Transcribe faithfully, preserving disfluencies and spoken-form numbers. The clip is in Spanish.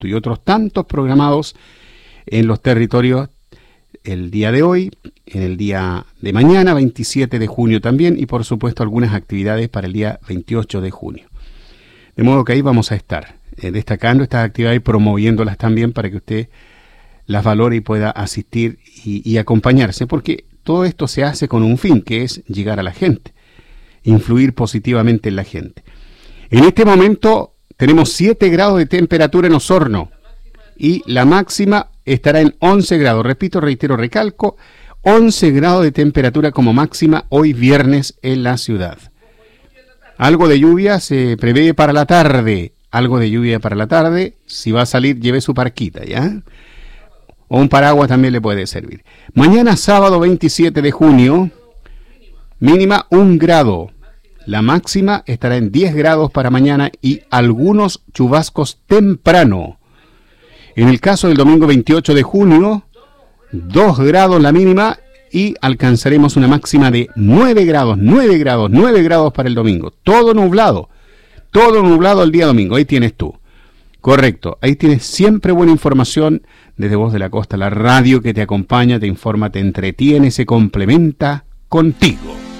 y otros tantos programados en los territorios el día de hoy, en el día de mañana, veintisiete de junio también, y por supuesto algunas actividades para el día veintiocho de junio. De modo que ahí vamos a estar eh, destacando estas actividades y promoviéndolas también para que usted las valore y pueda asistir y, y acompañarse, porque todo esto se hace con un fin, que es llegar a la gente, influir positivamente en la gente. En este momento tenemos siete grados de temperatura en Osorno y la máxima estará en once grados. Repito, reitero, recalco, once grados de temperatura como máxima hoy viernes en la ciudad. Algo de lluvia se prevé para la tarde, algo de lluvia para la tarde. Si va a salir, lleve su parquita, ¿ya? O un paraguas también le puede servir. Mañana sábado veintisiete de junio, mínima un grado. La máxima estará en diez grados para mañana y algunos chubascos temprano. En el caso del domingo veintiocho de junio, dos grados la mínima y alcanzaremos una máxima de nueve grados, nueve grados, nueve grados para el domingo. Todo nublado, todo nublado el día domingo. Ahí tienes tú. Correcto, ahí tienes siempre buena información desde Voz de la Costa, la radio que te acompaña, te informa, te entretiene, se complementa contigo.